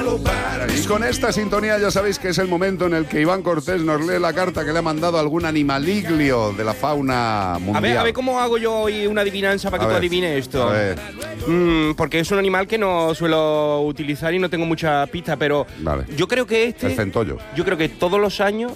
Y con esta sintonía ya sabéis que es el momento en el que Iván Cortés nos lee la carta que le ha mandado algún animaliglio de la fauna mundial. A ver cómo hago yo hoy una adivinanza para que tú adivines esto. A ver. Porque es un animal que no suelo utilizar y no tengo mucha pista, pero Vale. yo creo que El centollo. yo creo que todos los años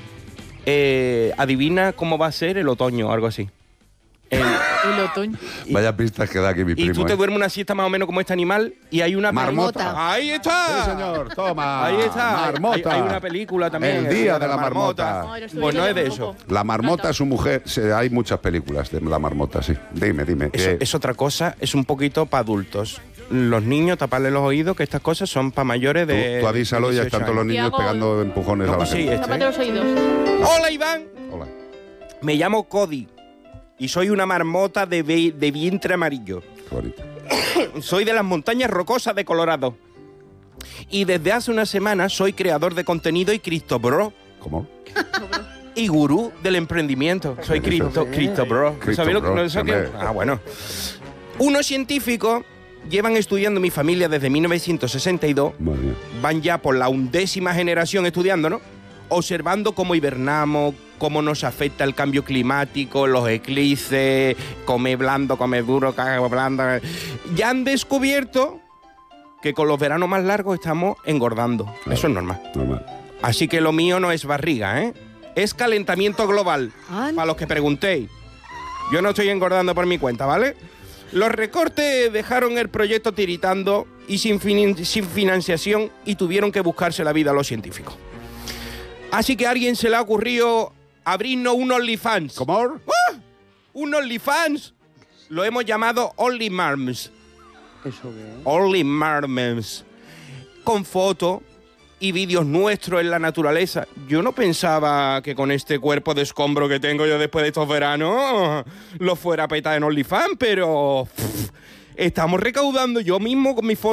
adivina cómo va a ser el otoño o algo así. El otoño. Vaya pistas que da aquí mi primo. Y tú te duermes una siesta más o menos como este animal y hay una Marmota. ¡Ahí está! Sí, señor, toma. Ahí está. Marmota. Hay una película también. El día de la marmota. Pues no es de eso. La marmota es su mujer. Sí, hay muchas películas de la marmota, sí. Dime. Eso es otra cosa, es un poquito para adultos. Los niños, taparle los oídos, que estas cosas son para mayores de. Tú avísalo y ya están todos los niños pegando empujones a la pues sí, gente. Tápate los oídos. Hola, Iván. Hola. Me llamo Cody y soy una marmota de vientre amarillo. Qué bonito. Soy de las montañas rocosas de Colorado. Y desde hace una semana soy creador de contenido y criptobro. ¿Cómo? Y gurú del emprendimiento. Soy criptobro. Criptobro, ¿Sabéis lo que no sé qué? hombre. Ah, bueno. Unos científicos llevan estudiando mi familia desde 1962. Madre mía. Van ya por la 11ª generación estudiando, ¿no? Observando cómo hibernamos, cómo nos afecta el cambio climático, los eclipses, come blando, come duro, caga blanda. Ya han descubierto que con los veranos más largos estamos engordando. Claro. Eso es normal. Normal. Así que lo mío no es barriga, ¿eh? Es calentamiento global. Ah. Para los que preguntéis. Yo no estoy engordando por mi cuenta, ¿vale? Los recortes dejaron el proyecto tiritando y sin financiación y tuvieron que buscarse la vida a los científicos. Así que a alguien se le ha ocurrido abrirnos un OnlyFans. ¿Cómo? ¡Ah! ¡Un OnlyFans! Lo hemos llamado Only Marms. ¿Eso qué es? Only Marms. Con fotos y vídeos nuestros en la naturaleza. Yo no pensaba que con este cuerpo de escombro que tengo yo después de estos veranos lo fuera a petar en OnlyFans, pero estamos recaudando yo mismo con mi foto.